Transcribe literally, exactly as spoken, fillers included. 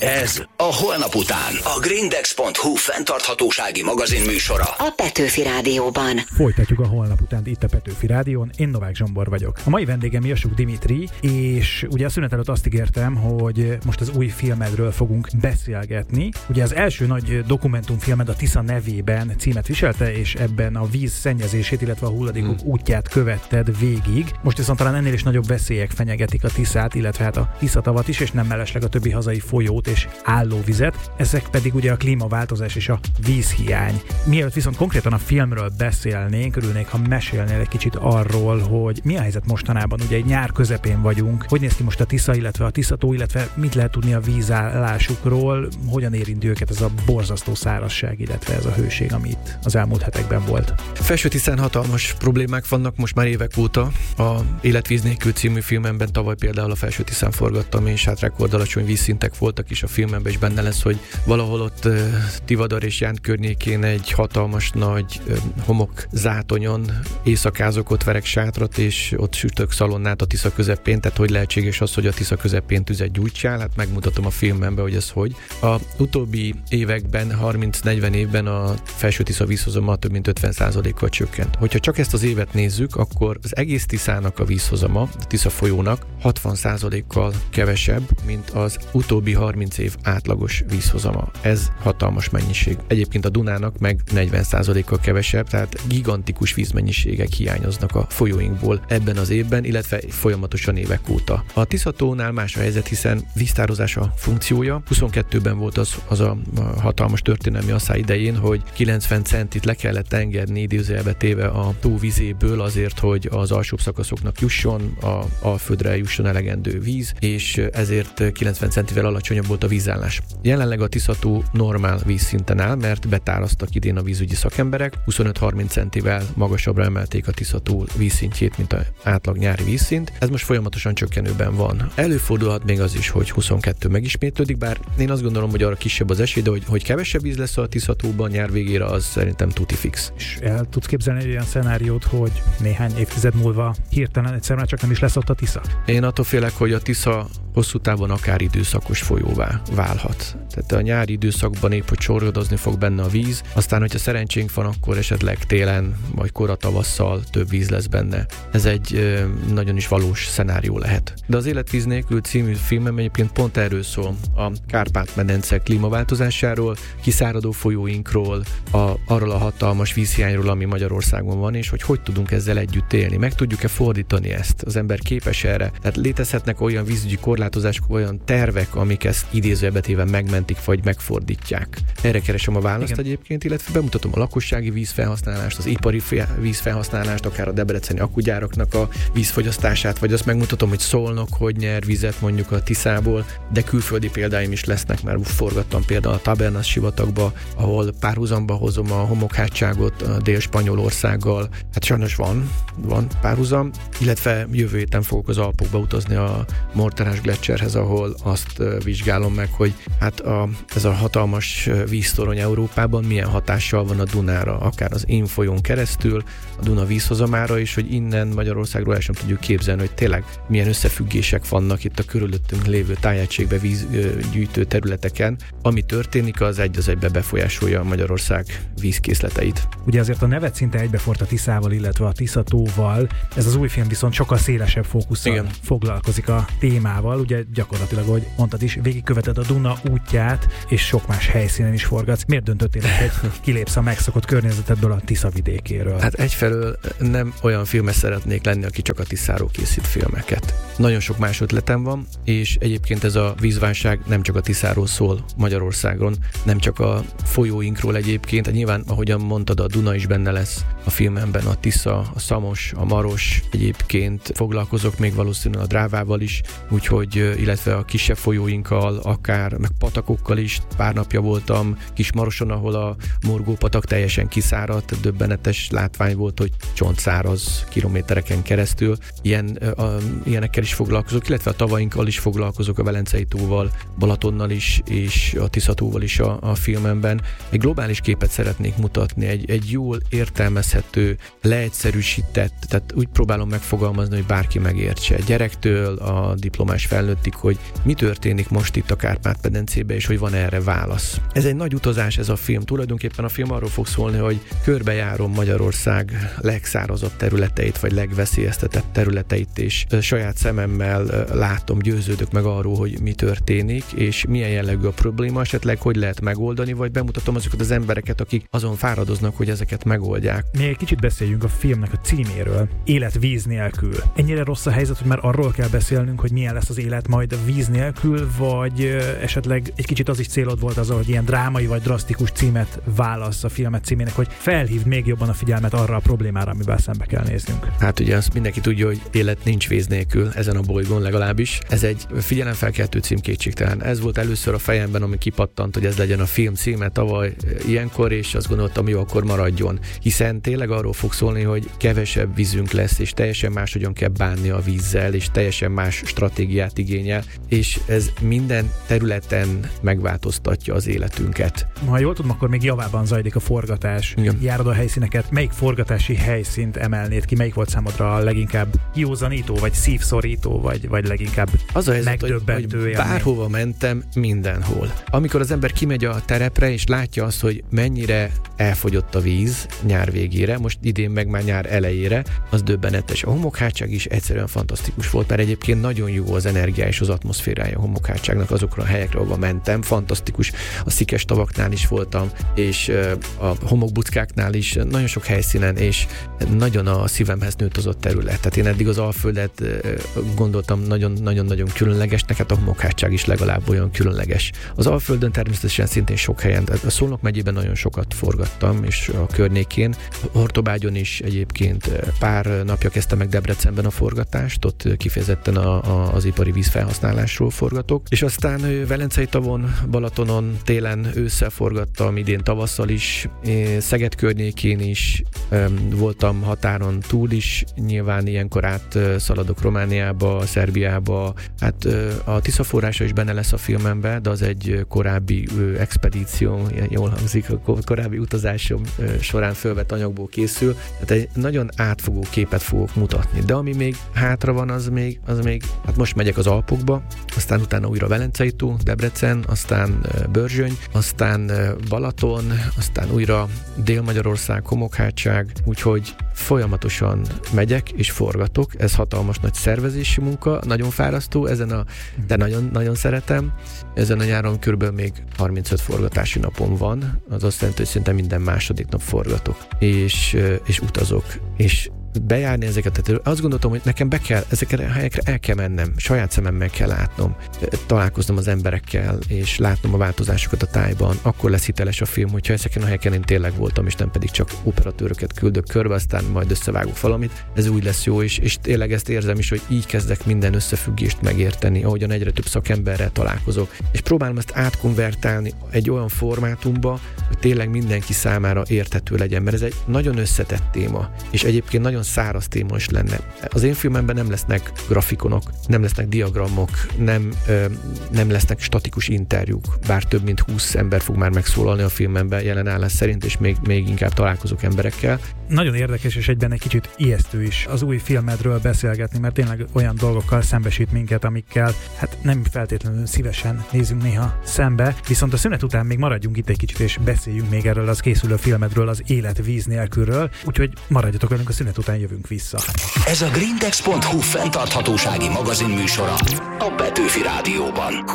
Ez a Holnap után. A Grindex pont hu fenntarthatósági magazin műsora. A Petőfi Rádióban. Folytatjuk a Holnap után itt a Petőfi Rádión. Én Novák Zsombor vagyok. A mai vendégem Jasuk Dimitri, és ugye a szünet előtt azt ígértem, hogy most az új filmedről fogunk beszélgetni. Ugye az első nagy dokumentumfilmed a Tisza nevében címet viselte, és ebben a víz szennyezését, illetve a hulladékok hmm. útját követted végig. Most viszont talán ennél is nagyobb veszélyek fenyegetik a Tiszát, illetve hát a Tiszatavat is, és nem mellesleg a többi hazai folyót és állóvizet. Ezek pedig ugye a klímaváltozás és a vízhiány. Mielőtt viszont konkrétan a filmről beszélnénk, örülnék, ha mesélnél egy kicsit arról, hogy mi a helyzet mostanában. Ugye egy nyár közepén vagyunk. Hogy néz ki most a Tisza, illetve a Tiszató, illetve mit lehet tudni a vízállásukról, hogyan érinti őket ez a borzasztó szárazság, illetve ez a hőség, ami itt az elmúlt hetekben volt. Felső-Tiszán hatalmas problémák vannak most már évek óta. A Életvíz nélkül című filmemben tavaly például a Felső-Tiszán forgattam, és hát rekordalacsony vízszintek voltak is a filmemben, és benne lesz, hogy valahol ott uh, Tivadar és Jánt környékén egy hatalmas nagy uh, homokzátonyon éjszakázok, ott verek sátrat, és ott sütök szalonnát a Tisza közepén, tehát hogy lehetséges az, hogy a Tisza közepén tüzet gyújtsál, hát megmutatom a filmemben, hogy ez hogy. A utóbbi években, harminc-negyven évben a Felső-Tisza vízhozama több mint ötven százalékkal csökkent. Hogyha csak ezt az évet nézzük, akkor az egész Tiszának a vízhozama, a Tisza folyónak hatvan százalékkal kevesebb, mint az utóbbi harminc év átlagos vízhozama. Ez hatalmas mennyiség. Egyébként a Dunának meg negyven százalékkal kevesebb, tehát gigantikus vízmennyiségek hiányoznak a folyóinkból ebben az évben, illetve folyamatosan évek óta. A Tiszatónál más a helyzet, hiszen víztározás a funkciója. huszonkettőben volt az, az a hatalmas történelmi asszály idején, hogy kilencven centit le kellett engedni idézőjelbe téve a tó vizéből azért, hogy az alsóbb szakaszoknak jusson, a Alföldre jusson elegendő víz, és ezért kilencven centivel alacsonyabb volt a vízállás. Jelenleg a Tiszató normál vízszinten áll, mert betároztak idén a vízügyi szakemberek, huszonöt-harminc centivel magasabbra emelték a Tiszató vízszintjét, mint az átlag nyári vízszint. Ez most folyamatosan csökkenőben van. Előfordulhat még az is, hogy huszonkettő megismétlődik, bár én azt gondolom, hogy arra kisebb az esély, de hogy, hogy kevesebb víz lesz a Tiszatóban nyár végére, az szerintem tuti fix. És el tudsz képzelni egy olyan szenáriót, hogy néhány évtized múlva hirtelen egyszerűen csak nem is lesz ott a Tisza? Én attól félek, hogy a Tisza hosszú távon akár időszakos folyóvá válhat. Tehát a nyári időszakban épp, hogy csorgadozni fog benne a víz, aztán, hogyha szerencsénk van, akkor esetleg télen, vagy kora tavasszal több víz lesz benne. Ez egy ö, nagyon is valós szenárió lehet. De az Életvíz nélkül című filmem egyébként pont erről szól, a Kárpát-medence klímaváltozásáról, kiszáradó folyóinkról, a, arról a hatalmas vízhiányról, ami Magyarországon van, és hogy hogy tudunk ezzel együtt élni. Meg tudjuk-e fordítani ezt? Az ember képes erre? Tehát létezhetnek olyan vízügyi korlátozások, olyan tervek, amik ezt idézőjelbetéve megmentik, vagy megfordítják. Erre keresem a választ. Igen. Egyébként, illetve bemutatom a lakossági vízfelhasználást, az ipari vízfelhasználást, akár a debreceni akkugyáraknak a vízfogyasztását, vagy azt megmutatom, hogy Szolnok hogy nyer vizet mondjuk a Tiszából, de külföldi példáim is lesznek, mert forgattam például a Tabernas sivatagba, ahol párhuzamba hozom a homokhátságot a Dél-Spanyolországgal. Hát sajnos van, van párhuzam, illetve jövő héten fogok az Alpokba utazni a Morterás Gletscherhez, ahol azt vizsgálom meg, hogy hát a, ez a hatalmas víztorony Európában milyen hatással van a Dunára, akár az én folyón keresztül, a Duna vízhozamára is, hogy innen Magyarországról el sem tudjuk képzelni, hogy tényleg milyen összefüggések vannak itt a körülöttünk lévő tájegységbe vízgyűjtő területeken. Ami történik, az egy az egybe befolyásolja Magyarország vízkészleteit. Ugye azért a nevet szinte egybefort a Tiszával, illetve a Tiszatóval. Ez az új film viszont sokkal szélesebb fókusszal Igen. foglalkozik a témával. Ugye gyakorlatilag, ahogy mondtad is, végigköveted a Duna útját, és sok más helyszínen is forgatsz. Miért döntöttél, hogy kilépsz a megszokott környezetedből, a Tisza vidékéről? Hát egyfelől nem olyan filmes szeretnék lenni, aki csak a Tiszáról készít filmeket. Nagyon sok más ötletem van, és egyébként ez a vízválság nem csak a Tiszáról szól Magyarországon, nem csak a folyóinkról egyébként. Nyilván, ahogyan mondtad, a Duna is benne lesz a filmemben, a Tisza, a Szamos, a Maros. Egyébként foglalkozok még valószínűleg a Drávával is, úgyhogy, illetve a kisebb folyóinkkal, akár meg patakokkal is. Pár napja voltam Kismaroson, ahol a Morgó-patak teljesen kiszáradt, döbbenetes látvány volt, hogy csontszáraz kilométereken keresztül. Ilyen, a, ilyenekkel is foglalkozok, illetve a tavainkkal is foglalkozok, a Velencei tóval, Balatonnal is, és a Tiszatóval is a, a filmemben. Egy globális képet szeretnék mutatni, egy, egy jól értelmezhető, leegyszerűsített, tehát úgy próbálom megfogalmazni, hogy bárki megértse. Gyerektől a diplomás felnőttig, hogy mi történik most itt a Kárpát-medencébe, és hogy van erre válasz. Ez egy nagy utazás ez a film. Tulajdonképpen a film arról fog szólni, hogy körbejárom Magyarország legszárazabb területeit, vagy legveszélyeztetett területeit, és saját szememmel látom, győződök meg arról, hogy mi történik, és milyen jellegű a probléma, esetleg hogy lehet megoldani, vagy bemutatom azokat az embereket, akik azon fáradoznak, hogy ezeket megoldják. Még egy kicsit beszéljünk a filmnek a címéről. Élet víz nélkül. Ennyire rossz a helyzet, hogy már arról kell beszélnünk, hogy milyen lesz az élet majd a víz nélkül, vagy esetleg egy kicsit az is célod volt az, hogy ilyen drámai vagy drasztikus címet válasz a filmet címének, hogy felhívd még jobban a figyelmet arra a problémára, amivel szembe kell néznünk. Hát ugye azt mindenki tudja, hogy élet nincs víz nélkül, ezen a bolygón legalábbis. Ez egy figyelemfelkeltő cím, kétségtelen. Ez volt először a fejemben, ami kipattant, hogy ez legyen a film címe tavaly ilyenkor, és azt gondoltam, jó, akkor maradjon. Hiszen tényleg arról fog szólni, hogy kevesebb vízünk lesz, és teljesen máshogyan kell bánni a vízzel, és teljesen más stratégiát igényel, és ez minden területen megváltoztatja az életünket. Ha jól tudom, akkor még javában zajlik a forgatás. Igen. Járod a helyszíneket. Melyik forgatási helyszínt emelnéd ki? Melyik volt számodra a leginkább józanító, vagy szívszorító, vagy, vagy leginkább az a helyzet, megdöbbentő hogy, hogy bárhova mentem, mindenhol. Amikor az ember kimegy a terepre, és látja azt, hogy mennyire elfogyott a víz nyár végére, most idén meg már nyár elejére, az döbbenetes. A homokhátság is egyszerűen fantasztikus volt, mert egyébként nagyon jó az energia és az atmoszférája a homokhátságnak azokra a helyekre, ahova mentem. Fantasztikus. A szikes tavaknál is voltam, és a homokbuckáknál is, nagyon sok helyszínen, és nagyon a szívemhez nőtt az ott terület. Tehát én eddig az Alföldet gondoltam nagyon-nagyon-nagyon különlegesnek, hát a homokhátság is legalább olyan különleges. Az Alföldön természetesen szintén sok helyen, a Szolnok megyében nagyon sokat forgattam, és a környékén. Hortobágyon is egyébként pár napja kezdtem meg Debrecenben a forgatást, ott kifejezetten a, a, az ipari vízfelhasználásról forgatok, és aztán Velencei tavon, Balatonon, télen, ősszel forgattam, idén tavasszal is, Szeged környékén is, voltam határon túl is, nyilván ilyenkor át szaladok Romániába, Szerbiába, hát a Tisza forrása is benne lesz a filmemben, de az egy korábbi expedíció, jól hangzik, a korábbi utazásom során fölvett anyagból készül, tehát egy nagyon átfogó képet fogok mutatni, de ami még hátra van, az még, az még, hát most megyek az Alpokba, aztán utána újra Velencei tó, Debrecen, aztán Börzsöny, aztán Balaton, aztán újra Dél-Magyarország, homokhátság, úgyhogy folyamatosan megyek és forgatok, ez hatalmas nagy szervezési munka, nagyon fárasztó, ezen a, de nagyon, nagyon szeretem. Ezen a nyáron körülbelül még harmincöt forgatási napom van, az azt jelenti, hogy szinte minden második nap forgatok, és, és utazok, és bejárni ezeket. Tehát azt gondoltam, hogy nekem be kell, ezekre a helyekre el kell mennem, saját szememmel kell látnom, találkoznom az emberekkel, és látnom a változásokat a tájban, akkor lesz hiteles a film, hogyha ezeken a helyeken én tényleg voltam, és nem pedig csak operatőröket küldök körbe, aztán majd összevágok valamit. Ez úgy lesz jó, és, és tényleg ezt érzem is, hogy így kezdek minden összefüggést megérteni, ahogyan egyre több szakemberrel találkozok, és próbálom ezt átkonvertálni egy olyan formátumba, hogy tényleg mindenki számára érthető legyen, mert ez egy nagyon összetett téma, és egyébként nagyon száraz téma is lenne. Az én filmemben nem lesznek grafikonok, nem lesznek diagramok, nem, ö, nem lesznek statikus interjúk, bár több mint húsz ember fog már megszólalni a filmemben jelen állás szerint, és még, még inkább találkozok emberekkel. Nagyon érdekes, és egyben egy kicsit ijesztő is az új filmedről beszélgetni, mert tényleg olyan dolgokkal szembesít minket, amikkel hát nem feltétlenül szívesen nézünk néha szembe, viszont a szünet után még maradjunk itt egy kicsit, és beszéljünk még erről az készülő filmedről, az Élet víz nélkülről, úgyhogy maradjatok velünk, a szünet után jövünk vissza. Ez a grindex pont hu fenntarthatósági magazin műsora a Petőfi Rádióban.